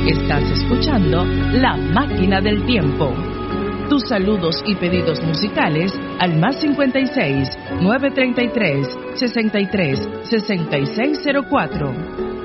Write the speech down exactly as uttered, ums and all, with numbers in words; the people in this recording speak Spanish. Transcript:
Estás escuchando La Máquina del Tiempo. Tus saludos y pedidos musicales al más cincuenta y seis, nueve treinta y tres, sesenta y tres, sesenta y seis cero cuatro.